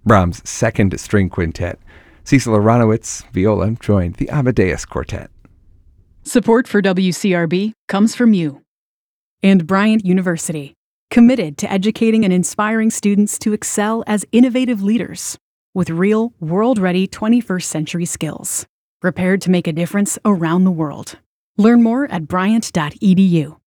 Brahms' Second String Quintet. Cecil Aronowitz, viola, joined the Amadeus Quartet. Support for WCRB comes from you. And Bryant University, committed to educating and inspiring students to excel as innovative leaders with real, world-ready 21st century skills, prepared to make a difference around the world. Learn more at bryant.edu.